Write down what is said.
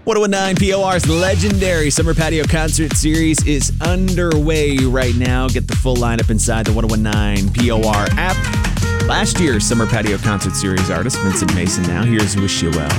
1019 POR's legendary Summer Patio Concert Series is underway right now. Get the full lineup inside the 1019 POR app. Last year's Summer Patio Concert Series artist, Vincent Mason now. Here's Wish You Well.